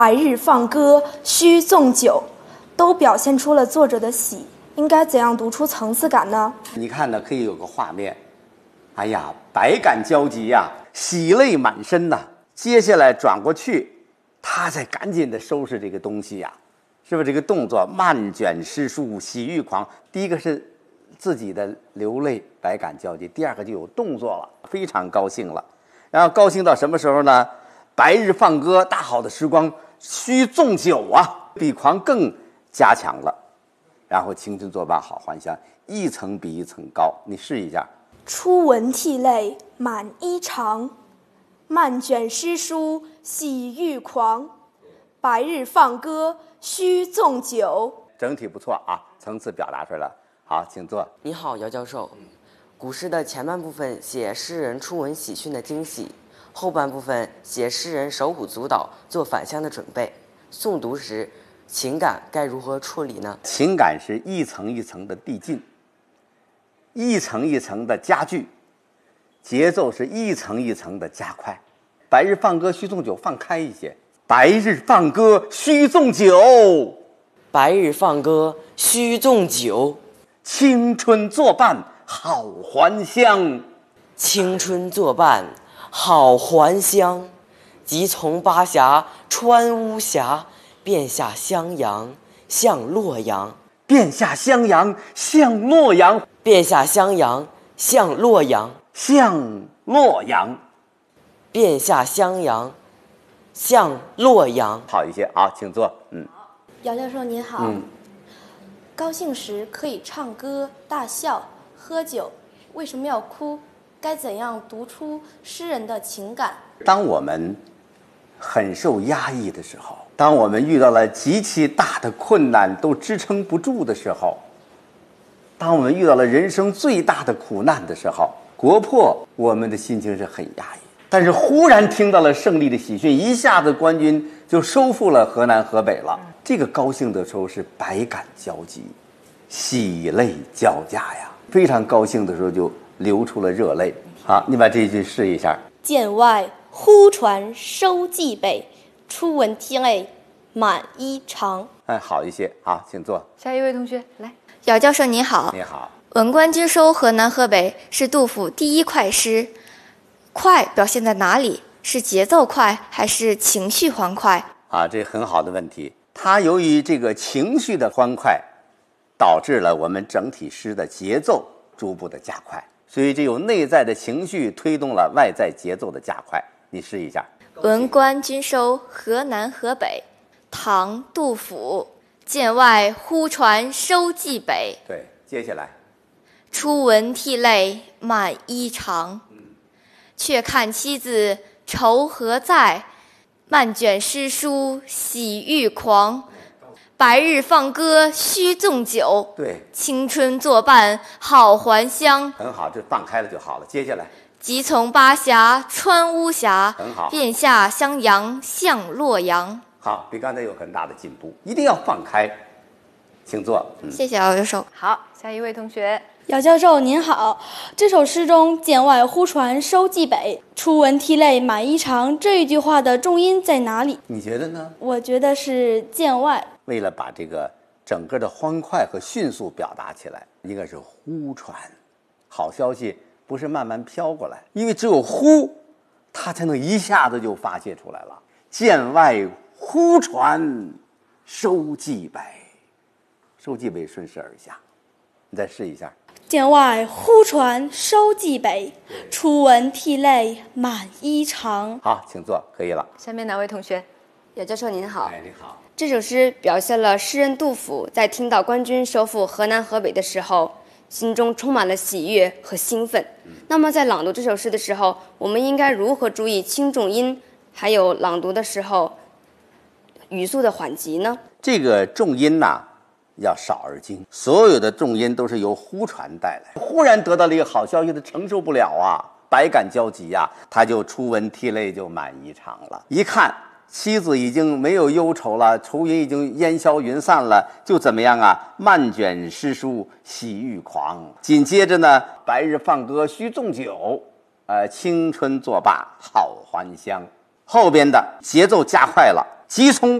白日放歌须纵酒，都表现出了作者的喜，应该怎样读出层次感呢？ 你看呢，可以有个画面，哎呀，百感交集呀，喜泪满身呐。接下来转过去，他再赶紧的收拾这个东西呀，是不是这个动作漫卷诗书喜欲狂？第一个是自己的流泪百感交集，第二个就有动作了，非常高兴了。然后高兴到什么时候呢？白日放歌，大好的时光须纵酒啊，比狂更加强了。然后青春作伴好还乡，一层比一层高。你试一下。 初闻涕泪满衣裳，漫卷诗书喜欲狂。白日放歌须纵酒。 整体不错啊，层次表达出来了。好，请坐。 你好，姚教授。古诗的前半部分写诗人初闻喜讯的惊喜，后半部分写诗人手舞足蹈做返乡的准备。诵读时，情感该如何处理呢？ 情感是一层一层的递进，一层一层的加剧，节奏是一层一层的加快。白日放歌须纵酒，放开一些。白日放歌须纵酒， 白日放歌须纵酒， 青春作伴好还乡。 青春作伴好还乡。即从巴峡穿巫峡，便下襄阳向洛阳。 便下襄阳向洛阳， 便下襄阳向洛阳， 向洛阳， 便下襄阳向洛阳。 好一些啊，请坐。 姚教授您好。高兴时可以唱歌、大笑、喝酒，为什么要哭？该怎样读出诗人的情感？ 当我们很受压抑的时候，当我们遇到了极其大的困难都支撑不住的时候，当我们遇到了人生最大的苦难的时候，国破，我们的心情是很压抑。但是忽然听到了胜利的喜讯，一下子官军就收复了河南河北了，这个高兴的时候是百感交集，喜泪交加呀，非常高兴的时候就流出了热泪。好，你把这一句试一下。 剑外忽传收蓟北，初闻涕泪满衣裳。 好一些。好，请坐。 下一位同学来。 姚教授你好。 你好。 文官军收河南河北是杜甫第一快诗，快表现在哪里？是节奏快还是情绪欢快？ 这很好的问题。它由于这个情绪的欢快，导致了我们整体诗的节奏逐步的加快，所以这有内在的情绪推动了外在节奏的加快。你试一下。 文官军收河南河北，唐·杜甫。剑外忽传收蓟北。 对，接下来。 初闻涕泪满衣裳，却看妻子愁何在？漫卷诗书喜欲狂。白日放歌须纵酒， 对， 青春作伴好还乡。 很好，这放开了就好了。接下来。 即从巴峡穿巫峡， 很好， 便下襄阳向洛阳。 好，比刚才有很大的进步，一定要放开。请坐。 谢谢姚教授。 好，下一位同学。 姚教授您好，这首诗中“剑外忽传收蓟北，初闻涕泪满衣裳”这一句话的重音在哪里？ 你觉得呢？ 我觉得是剑外。 为了把这个整个的欢快和迅速表达起来，应该是忽传。好消息不是慢慢飘过来，因为只有忽，它才能一下子就发泄出来了。剑外忽传收蓟北，收蓟北顺势而下。你再试一下。 剑外忽传收蓟北，初闻涕泪满衣裳。 好，请坐，可以了。 下面哪位同学？ 姚教授您好。 你好。 这首诗表现了诗人杜甫在听到官军收复河南河北的时候，心中充满了喜悦和兴奋。那么在朗读这首诗的时候，我们应该如何注意轻重音，还有朗读的时候语速的缓急呢？ 这个重音要少而精，所有的重音都是由忽传带来。忽然得到了一个好消息，他承受不了百感交集他就初闻涕泪就满衣裳了。一看妻子已经没有忧愁了，愁云已经烟消云散了，就怎么样漫卷诗书喜欲狂。紧接着呢，白日放歌须纵酒，青春作罢好还乡。后边的节奏加快了， 急从